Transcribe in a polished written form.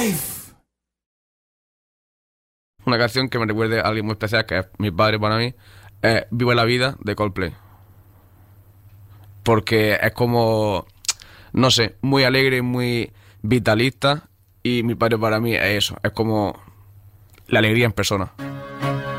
Una canción que me recuerde a alguien muy especial, que es mi padre para mí, es Vive la vida de Coldplay. Porque es como, no sé, muy alegre, muy vitalista. Y mi padre para mí es eso, es como la alegría en persona.